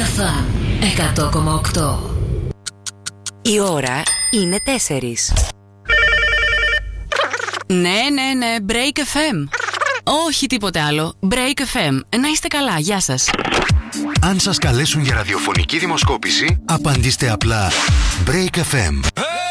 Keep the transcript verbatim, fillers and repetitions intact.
Αλφα εκατό κόμμα οκτώ. Η ώρα είναι τέσσερις. Ναι, ναι, ναι, Break εφ εμ. Όχι τίποτε άλλο. Break εφ εμ. Να είστε καλά, γεια σας. Αν σας καλέσουν για ραδιοφωνική δημοσκόπηση, απαντήστε απλά Break εφ εμ.